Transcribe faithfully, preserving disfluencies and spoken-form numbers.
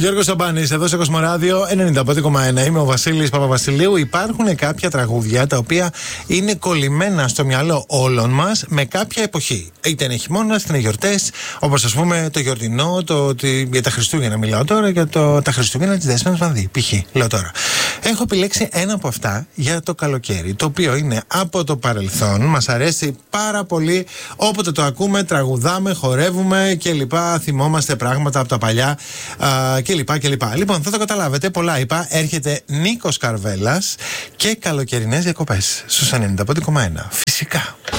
Γιώργος Σαμπάνης, εδώ στο Κοσμοράδιο ενενήντα πέντε κόμμα ένα. Είμαι ο Βασίλης Παπαβασιλείου. Υπάρχουν κάποια τραγούδια τα οποία είναι κολλημένα στο μυαλό όλων μας με κάποια εποχή. Είτε είναι χειμώνας, είτε είναι γιορτές, όπως ας πούμε το γιορτινό, το, το, για τα Χριστούγεννα μιλάω τώρα, για το, τα Χριστούγεννα της Δέσποινας Βανδύ. Π.χ. λέω τώρα. Έχω επιλέξει ένα από αυτά για το καλοκαίρι, το οποίο είναι από το παρελθόν. Μας αρέσει πάρα πολύ. Όποτε το ακούμε, τραγουδάμε, χορεύουμε κλπ. Θυμόμαστε πράγματα από τα παλιά κλπ. κλπ. Λοιπόν, θα το καταλάβετε. Πολλά είπα. Έρχεται Νίκος Καρβέλας και καλοκαιρινές διακοπές στους ενενήντα πέντε κόμμα ένα. Φυσικά.